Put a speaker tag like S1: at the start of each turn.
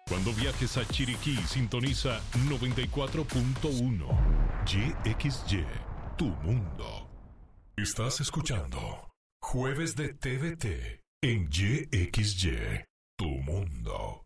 S1: Cuando viajes a Chiriquí, sintoniza 94.1 YXY, tu mundo. Estás escuchando Jueves de TVT en YXY, tu mundo.